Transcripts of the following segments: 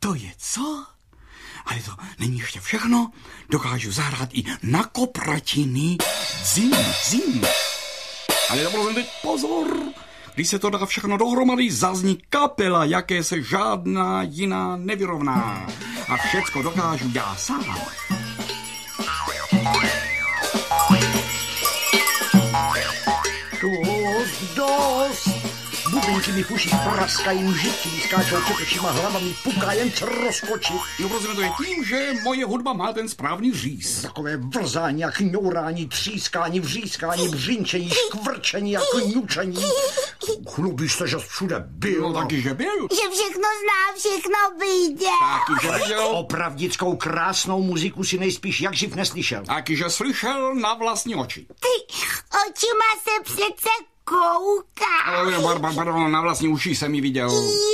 To je co? Ale to není ještě všechno. Dokážu zahrát i na kopratiny. Zim. Ale dobře, teď pozor. Když se to dá všechno dohromady, zazní kapela, jaké se žádná jiná nevyrovná. A všecko dokážu já sám. Dost. Bubinky mi v uších praskají, mžití, skáčou přetečíma hlavami, puká jen co rozkočit. Jo, prosím, to je tím, že moje hudba má ten správný říz. Takové vrzání a kňourání, třískání, vřískání, břinčení, škvrčení a kňučení. Chlubíš se, že jsi všude byl. No taky, že byl. Že všechno zná, všechno viděl. Taky, že viděl. Opravdickou krásnou muziku si nejspíš jak živ neslyšel. Taky, že slyšel na vlastní oči. Ty očima se přece koukáš. Pardon, na vlastní uši jsem ji viděl.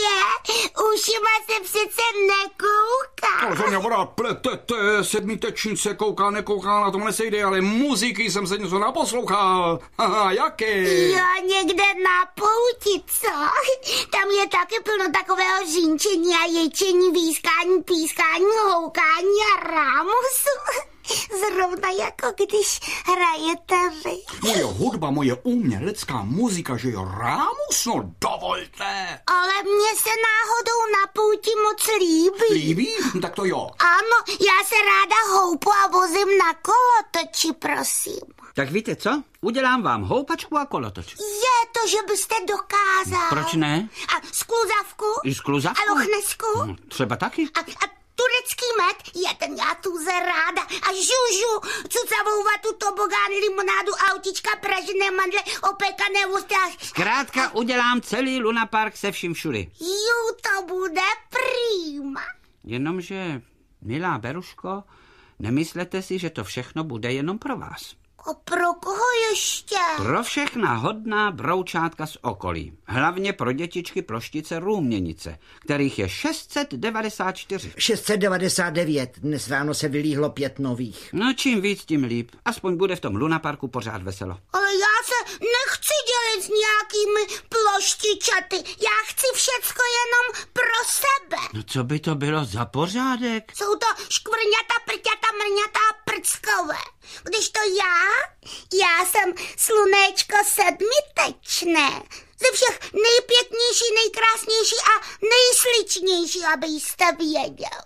Ušima se přece nekoukáš. Ale to mě voda pletete, sedmitečnice, kouká, nekouká, na tom nesejde, ale muziky jsem se něco naposlouchal. Haha, jaké? Jo, někde na pouti, co? Tam je taky plno takového žínčení a ječení, výskání, pískání, houkání a rámusu. Zrovna jako když hrajete vy. Moje hudba, moje umělecká muzika, že jo, rámus, no dovolte. Ale mně se náhodou na pouti moc líbí. Líbí? Tak to jo. Ano, já se ráda houpu a vozím na kolotoči, prosím. Tak víte co? Udělám vám houpačku a kolotoč. Je to, že byste dokázal. Proč ne? A skluzavku? I skluzavku? A lochnesku? Třeba taky. A turecký med, je ten já tuze ráda. A žužu, cucavou vatu, tobogán, limonádu, autička, pražené mandle, opekané ústy a... Zkrátka udělám celý lunapark se vším všudy. Jo, to bude prýma. Jenomže, milá Beruško, nemyslete si, že to všechno bude jenom pro vás. A pro koho ještě? Pro všechna hodná broučátka z okolí. Hlavně pro dětičky ploštice Růměnice, kterých je 694. 699, dnes ráno se vylíhlo 5 nových. No čím víc, tím líp. Aspoň bude v tom lunaparku pořád veselo. Ale já se nechci dělit s nějakými ploštičaty. Já chci všecko jenom pro sebe. No co by to bylo za pořádek? Jsou to škvrňata, prťata, mrňata a prckové. Když to já jsem slunéčko sedmitečné. Ze všech nejpěknější, nejkrásnější a nejsličnější, abyste věděl.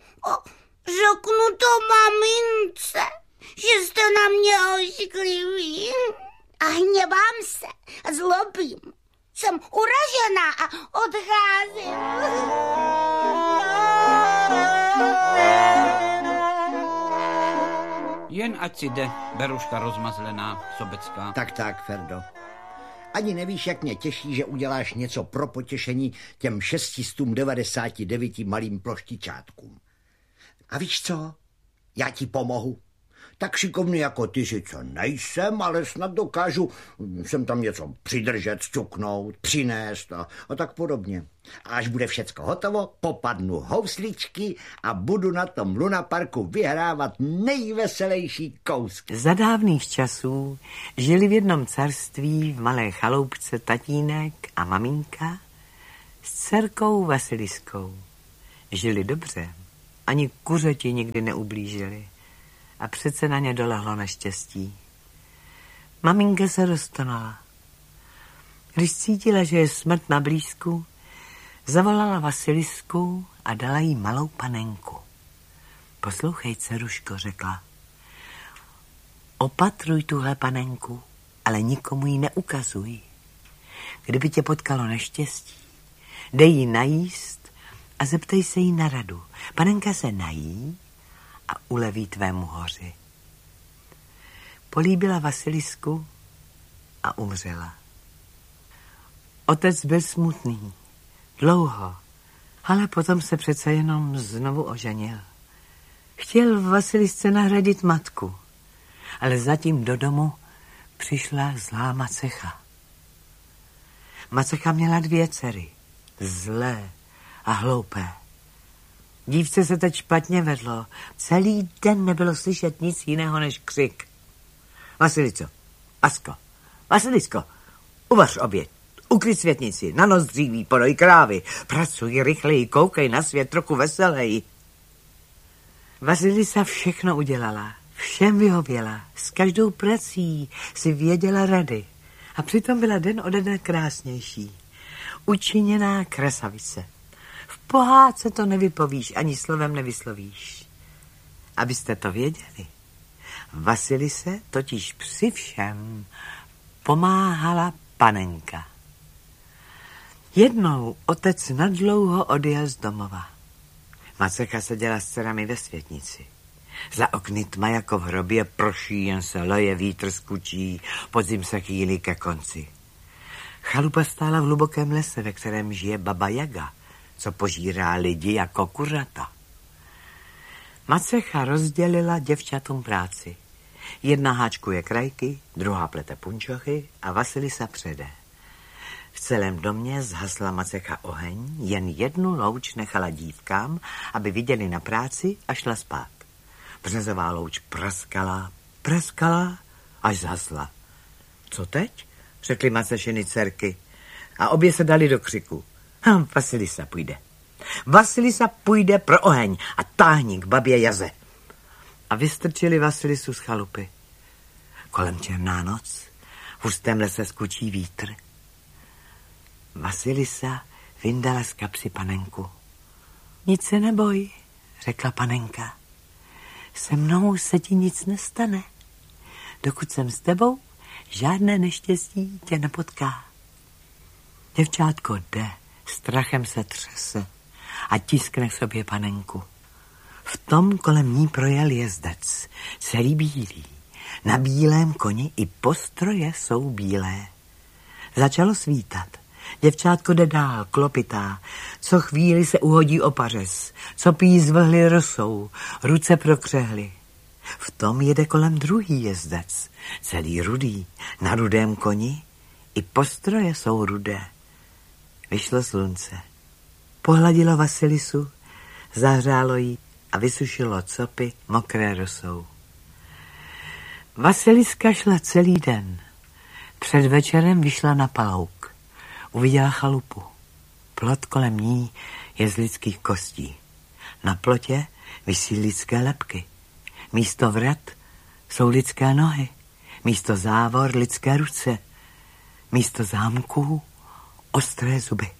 Řeknu to mamince, že jste na mě oškliví. A hněvám se a zlobím. Jsem uražená a odcházím. Jen ať si jde, Beruška rozmazlená, sobecká. Tak, Ferdo. Ani nevíš, jak mě těší, že uděláš něco pro potěšení těm 699 malým ploštičátkům. A víš co? Já ti pomohu. Tak šikovný jako ty sice nejsem, ale snad dokážu sem tam něco přidržet, sťuknout, přinést a tak podobně. A až bude všecko hotovo, popadnu housličky a budu na tom lunaparku vyhrávat nejveselější kousky. Za dávných časů žili v jednom carství v malé chaloupce tatínek a maminka s dcerkou Vasiliskou. Žili dobře, ani kuřeti nikdy neublížili. A přece na ně dolehlo neštěstí. Maminka se roztonala. Když cítila, že je smrt na blízku, zavolala Vasilisku a dala jí malou panenku. Poslouchej, dceruško, řekla. Opatruj tuhle panenku, ale nikomu ji neukazuj. Kdyby tě potkalo neštěstí, dej jí najíst a zeptej se jí na radu. Panenka se nají a uleví tvému hoři. Políbila Vasilisku a umřela. Otec byl smutný, dlouho, ale potom se přece jenom znovu oženil. Chtěl Vasilisce nahradit matku, ale zatím do domu přišla zlá macecha. Macecha měla 2 dcery, zlé a hloupé. Dívce se teď špatně vedlo. Celý den nebylo slyšet nic jiného než křik. Vasilico, Vasko, Vasilisko, uvař oběd, Ukryt světnici, na noc dříví, podoj krávy. Pracuj rychleji, koukej na svět trochu veselej. Vasilisa všechno udělala, všem vyhověla, s každou prací si věděla rady. A přitom byla den ode dne krásnější. Učiněná krasavice. V pohádce to nevypovíš, ani slovem nevyslovíš. Abyste to věděli, Vasilise totiž při všem pomáhala panenka. Jednou otec nadlouho odjel z domova. Macecha seděla s dcerami ve světnici. Za okny tma jako v hrobě proší, jen se leje, vítr skučí, podzim se chýlí ke konci. Chalupa stála v hlubokém lese, ve kterém žije Baba Jaga, co požírá lidi jako kurata. Macecha rozdělila děvčatům práci. Jedna háčkuje krajky, druhá plete punčochy a Vasilisa přede. V celém domě zhasla Macecha oheň, jen jednu louč nechala dívkám, aby viděli na práci a šla spát. Březová louč praskala, až zhasla. Co teď? Řekly Macešiny dcerky a obě se dali do křiku. Vasilisa půjde. Vasilisa půjde pro oheň a táhni k babě Jaze. A vystrčili Vasilisu z chalupy. Kolem černá noc, v hustém lese skučí vítr. Vasilisa vyndala z kapsy panenku. Nic se neboj, řekla panenka. Se mnou se ti nic nestane. Dokud jsem s tebou, žádné neštěstí tě nepotká. Děvčátko jde, strachem se třese a tiskne k sobě panenku. V tom kolem ní projel jezdec, celý bílý. Na bílém koni i postroje jsou bílé. Začalo svítat. Děvčátko jde dál, klopitá. Co chvíli se uhodí o pařez. Co pí zvhly rosou, ruce prokřehly. V tom jede kolem druhý jezdec, celý rudý, na rudém koni. I postroje jsou rudé. Vyšlo slunce. Pohladilo Vasilisu, zahřálo jí a vysušilo copy mokré rosou. Vasiliska šla celý den. Před večerem vyšla na palouk. Uviděla chalupu. Plot kolem ní je z lidských kostí. Na plotě visí lidské lebky. Místo vrat jsou lidské nohy. Místo závor lidské ruce. Místo zámků ostré zuby.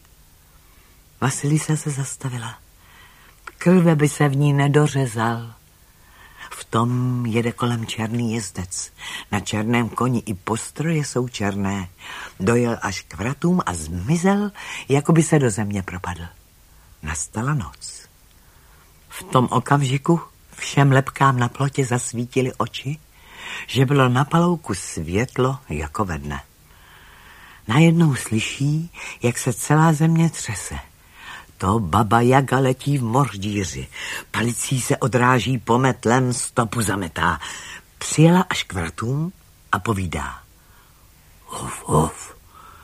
Vasilisa se zastavila. Krve by se v ní nedořezal. V tom jede kolem černý jezdec. Na černém koni i postroje jsou černé. Dojel až k vratům a zmizel, jako by se do země propadl. Nastala noc. V tom okamžiku všem lebkám na plotě zasvítily oči, že bylo na palouku světlo jako ve dne. Najednou slyší, jak se celá země třese. To Baba Jaga letí v mořdíři. Palicí se odráží pometlem, stopu zametá. Přijela až k vratům a povídá. Uf,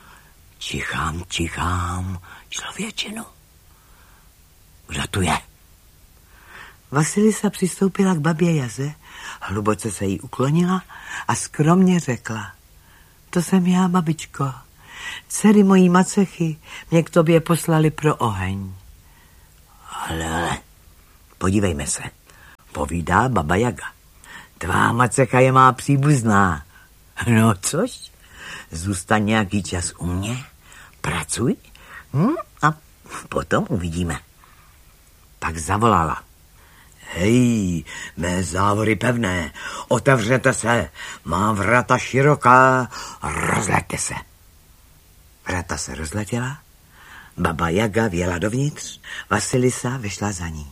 čichám, člověčinu. Kdo tu je? Vasilisa přistoupila k babě Jaze, hluboce se jí uklonila a skromně řekla. To jsem já, babičko. Dcery mojí Macechy mě k tobě poslali pro oheň. Ale, podívejme se, povídá Baba Jaga. Tvá Macecha je má příbuzná. No což? Zůstaň nějaký čas u mě, pracuj a potom uvidíme. Pak zavolala. Hej, mé závory pevné, otevřete se, má vrata široká, rozleďte se. Vrata se rozletěla, Baba Jaga vjela dovnitř, Vasilisa vyšla za ní.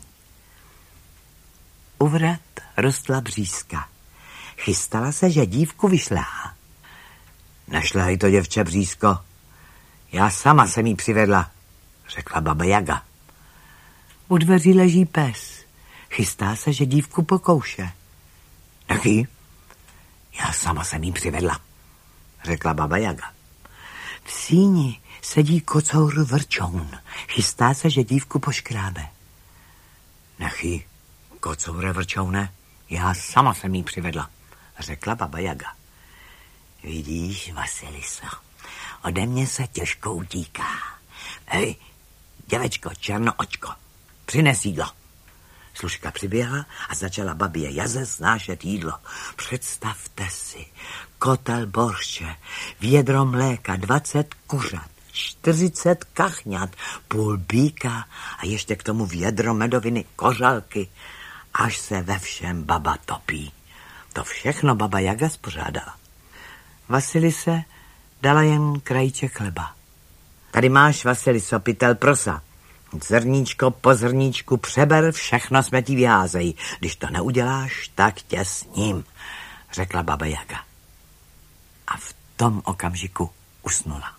U vrat rostla břízka. Chystala se, že dívku vyšlehá. Našlehej to, děvče, břízko. Já sama jsem jí přivedla, řekla Baba Jaga. U dveří leží pes. Chystá se, že dívku pokouše. Taky? Já sama jsem jí přivedla, řekla Baba Jaga. V síni sedí kocour vrčoun. Chystá se, že dívku poškrábe. Nechy, kocoure vrčoune, já sama jsem jí přivedla, řekla Baba Jaga. Vidíš, Vasiliso, ode mě se těžko utíká. Hej, děvečko, černoočko, přines jídlo. Služka přiběhla a začala babě Jaze snášet jídlo. Představte si, kotel borště, vědro mléka, 20 kuřat, 40 kachňat, půl býka a ještě k tomu vědro medoviny, kořalky, až se ve všem baba topí. To všechno baba Jaga spořádala. Vasilise dala jen krajíček chleba. Tady máš, Vasiliso, pytel prosa. Zrníčko po zrníčku přeber, všechno jsme ti vyházejí. Když to neuděláš, tak tě s ním, řekla baba Jaga. A v tom okamžiku usnula.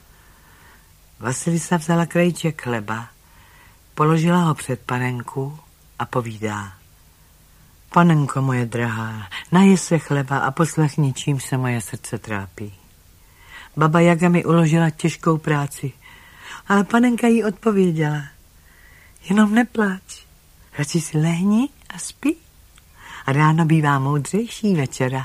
Vasilisa vzala krajíček chleba, položila ho před panenku a povídá. Panenko moje drahá, naje se chleba a poslechni, čím se moje srdce trápí. Baba Jaga mi uložila těžkou práci, ale panenka jí odpověděla. Jenom nepláč, radši si lehni a spí. A ráno bývá moudřejší večera.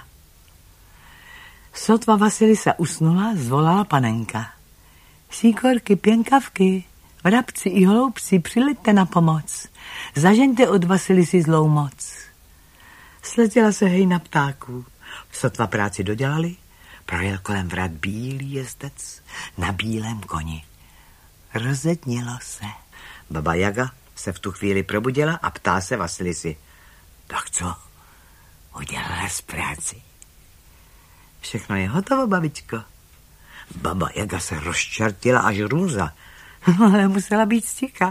Sotva Vasilisa usnula, zvolala panenka. Síkorky, pěnkavky, vrabci i holoubci, přijďte na pomoc. Zažeňte od Vasilisy zlou moc. Sletěla se hejna ptáků. Sotva práci dodělali, projel kolem vrat bílý jezdec na bílém koni. Rozednilo se. Baba Jaga se v tu chvíli probudila a ptá se Vasilisy. Tak co? Udělala z práci. Všechno je hotovo, babičko. Baba Jaga se rozčertila až růza, ale musela být sticha.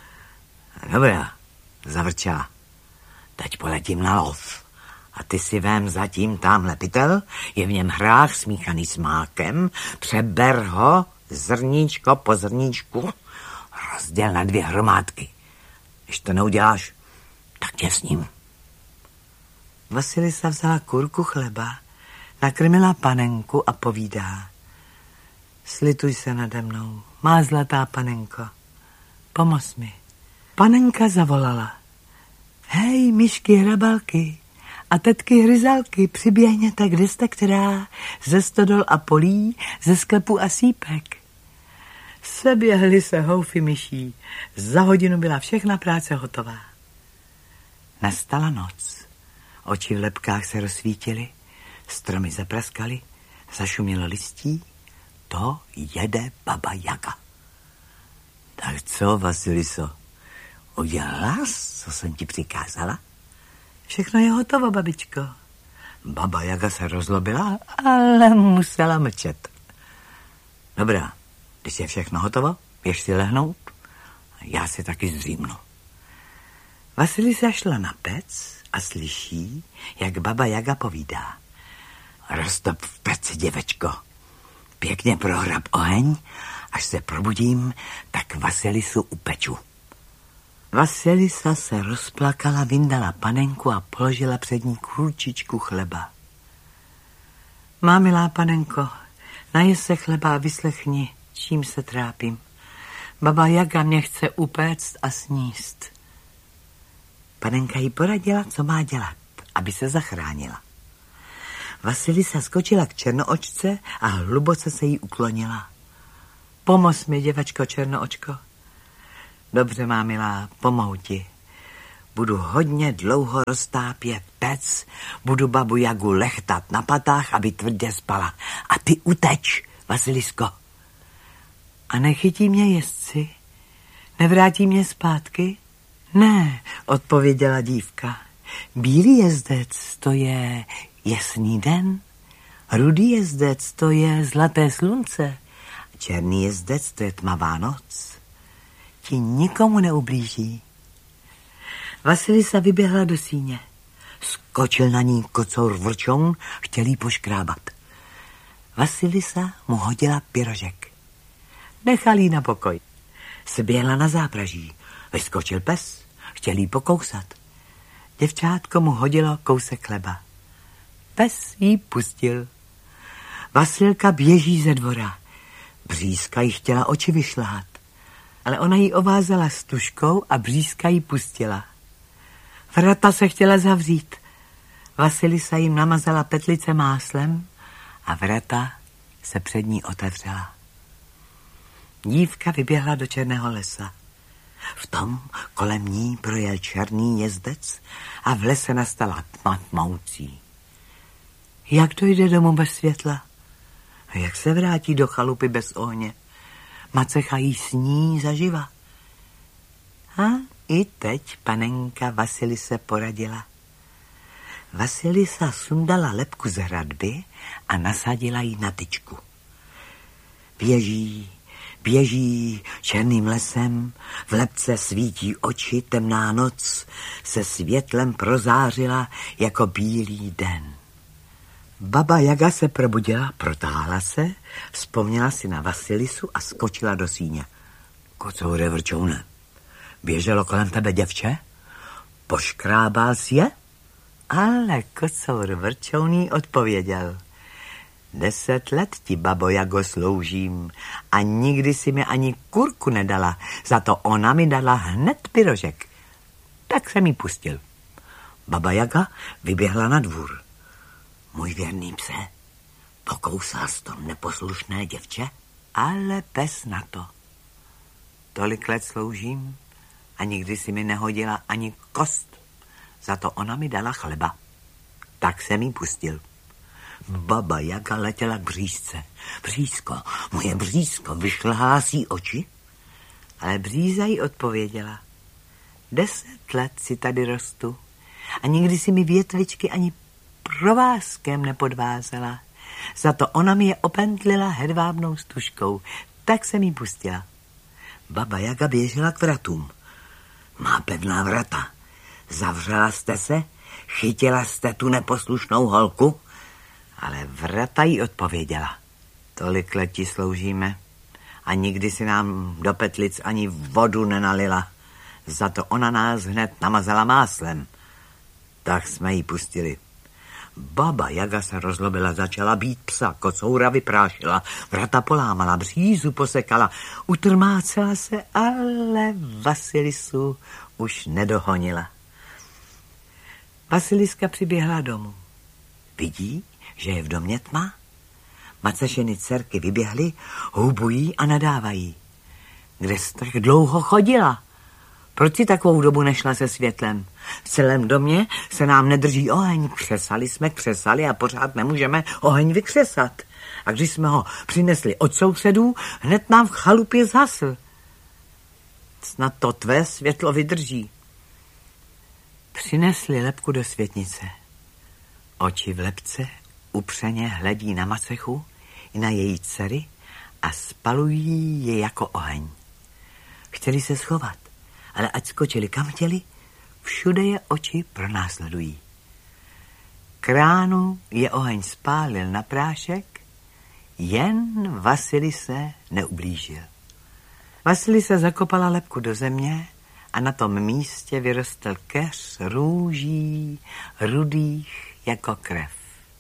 Dobrá, zavrčela. Teď poletím na lov. A ty si vem zatím tamhle pytel, je v něm hrách smíchaný s mákem, přeber ho zrníčko po zrníčku, rozděl na 2 hromádky. Když to neuděláš, tak tě s ním. Vasilisa vzala kurku chleba, nakrmila panenku a povídá. Slituj se nade mnou, má zlatá panenko, pomoz mi. Panenka zavolala. Hej, myšky, hrabalky a tetky hryzalky, přiběhněte, kde jste která, ze stodol a polí, ze sklepu a sípek. Seběhly se houfy myší, za hodinu byla všechna práce hotová. Nastala noc, oči v lebkách se rozsvítily, stromy zapraskaly, zašumělo listí, to jede baba Jaga. Tak co, Vasiliso, udělala, co jsem ti přikázala? Všechno je hotovo, babičko. Baba Jaga se rozlobila, ale musela mlčet. Dobrá, když je všechno hotovo, běž si lehnout, já si taky zdřímnu. Vasilisa šla na pec a slyší, jak baba Jaga povídá. Roztop v peci, děvečko. Pěkně prohrab oheň, až se probudím, tak Vasilisu upeču. Vasilisa se rozplakala, vyndala panenku a položila před ní kurčičku chleba. Má milá panenko, naje se chleba a vyslechni, čím se trápím. Baba Jaga mě chce upéct a sníst. Panenka jí poradila, co má dělat, aby se zachránila. Vasilisa skočila k černoočce a hluboce se jí uklonila. Pomoz mi, děvečko černoočko. Dobře, má milá, pomohu ti. Budu hodně dlouho roztápět pec, budu babu Jagu lechtat na patách, aby tvrdě spala. A ty uteč, Vasilisko. A nechytí mě jezdci? Nevrátí mě zpátky? Ne, odpověděla dívka. Bílý jezdec, to je jasný den. Rudý jezdec, to je zlaté slunce. Černý jezdec, to je tmavá noc. Ti nikomu neublíží. Vasilisa vyběhla do síně. Skočil na ní kocour vlčoun, chtěl jí poškrábat. Vasilisa mu hodila pyrožek. Nechal jí na pokoj. Seběhla na zápraží. Vyskočil pes, chtěl jí pokousat. Děvčátko mu hodilo kousek chleba. Pes jí pustil. Vasilka běží ze dvora. Břízka jí chtěla oči vyšlát, ale ona jí ovázala stužkou a břízka jí pustila. Vrata se chtěla zavřít. Vasilisa jim namazala petlice máslem a vrata se před ní otevřela. Dívka vyběhla do černého lesa. V tom kolem ní projel černý jezdec a v lese nastala tma tmoucí. Jak dojde domů bez světla? A jak se vrátí do chalupy bez ohně? Macecha jí sní zaživa. A i teď panenka Vasilise poradila. Vasilisa sundala lebku z hradby a nasadila ji na tyčku. Běží černým lesem, v lebce svítí oči, temná noc se světlem prozářila jako bílý den. Baba Jaga se probudila, protáhla se, vzpomněla si na Vasilisu a skočila do síně. Kocoure vrčoune, běželo kolem tebe děvče? Poškrábal jsi je? Ale kocour vrčouný odpověděl. 10 let ti, babo Jago, sloužím a nikdy si mi ani kurku nedala, za to ona mi dala hned pyrožek. Tak jsem jí pustil. Baba Jaga vyběhla na dvůr. Můj věrný pse, pokousal jsi to neposlušné děvče? Ale pes na to. Tolik let sloužím a nikdy si mi nehodila ani kost, za to ona mi dala chleba. Tak jsem jí pustil. Baba Jaga letěla k břízce. Břízko, moje břízko, vyšlehá si oči? Ale bříza jí odpověděla. 10 let si tady rostu a nikdy si mi větvičky ani provázkem nepodvázela. Za to ona mi je opentlila hedvábnou stužkou. Tak jsem jí pustila. Baba Jaga běžela k vratům. Má pevná vrata. Zavřela jste se? Chytila jste tu neposlušnou holku? Ale vrata jí odpověděla. Tolik let ti sloužíme a nikdy si nám do petlic ani vodu nenalila. Za to ona nás hned namazala máslem. Tak jsme jí pustili. Baba Jaga se rozlobila, začala bít psa, kocoura vyprášila, vrata polámala, břízu posekala, utrmácela se, ale Vasilisu už nedohonila. Vasiliska přiběhla domů. Vidí, že je v domě tma. Macešiny dcerky vyběhly, hubují a nadávají. Kde jsi tak dlouho chodila? Proč si takovou dobu nešla se světlem? V celém domě se nám nedrží oheň. Křesali a pořád nemůžeme oheň vykřesat. A když jsme ho přinesli od sousedů, hned nám v chalupě zhasl. Snad to tvé světlo vydrží. Přinesli lebku do světnice. Oči v lebce upřeně hledí na macechu i na její dcery a spalují je jako oheň. Chtěli se schovat, ale ať skočili kam chtěli, všude je oči pronásledují. Kránu je oheň spálil na prášek, jen Vasilise neublížil. Vasilisa zakopala lebku do země a na tom místě vyrostl keř růží, rudých jako krev.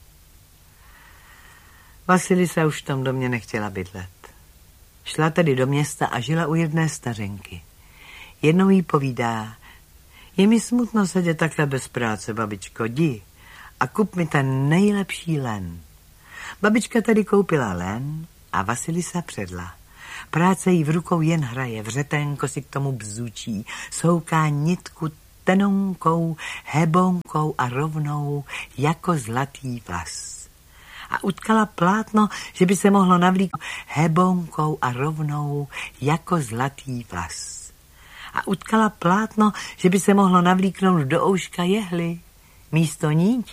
Vasilisa už v tom domě nechtěla bydlet. Šla tedy do města a žila u jedné stařenky. Jednou jí povídá, je mi smutno sedět takhle bez práce, babičko, jdi a kup mi ten nejlepší len. Babička tedy koupila len a Vasilisa předla. Práce jí v rukou jen hraje, vřetenko si k tomu bzučí, souká nitku tenonkou, hebonkou a rovnou jako zlatý vlas. A utkala plátno, že by se mohlo navlíknout hebonkou a rovnou jako zlatý vlas. A utkala plátno, že by se mohlo navlíknout do ouška jehly místo níť